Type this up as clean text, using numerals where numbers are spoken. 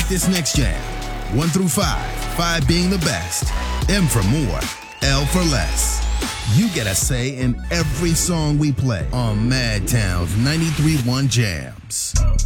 like this next jam. 1 through 5, 5 being the best, M for more, L for less. You get a say in every song we play on Madtown's 93.1 Jams.